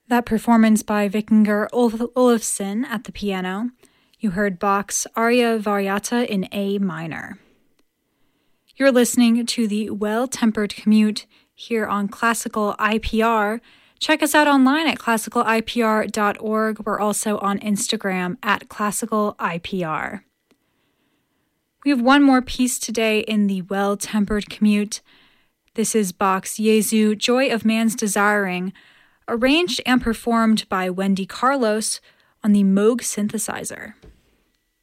That performance by Vikingur Olafsson at the piano. You heard Bach's Aria Variata in A minor. You're listening to the Well-Tempered Commute here on Classical IPR. Check us out online at classicalipr.org. We're also on Instagram at classicalipr. We have one more piece today in the Well-Tempered Commute. This is Bach's Jesu, Joy of Man's Desiring, arranged and performed by Wendy Carlos on the Moog synthesizer.